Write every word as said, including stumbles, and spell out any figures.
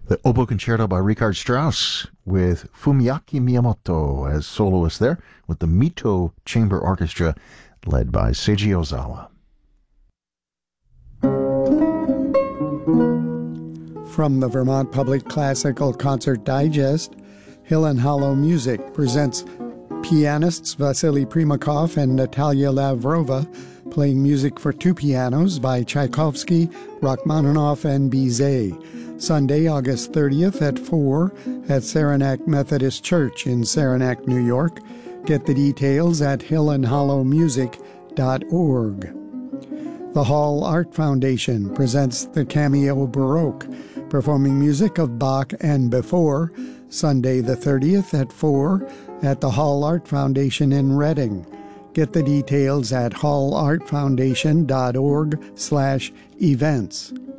The Oboe Concerto by Richard Strauss with Fumiaki Miyamoto as soloist there with the Mito Chamber Orchestra led by Seiji Ozawa. From the Vermont Public Classical Concert Digest, Hill and Hollow Music presents pianists Vasily Primakov and Natalia Lavrova playing music for two pianos by Tchaikovsky, Rachmaninoff, and Bizet. Sunday, August thirtieth at four at Saranac Methodist Church in Saranac, New York. Get the details at hill and hollow music dot org. The Hall Art Foundation presents the Cameo Baroque, performing music of Bach and before, Sunday the thirtieth at four at the Hall Art Foundation in Reading. Get the details at hall art foundation dot org slash events.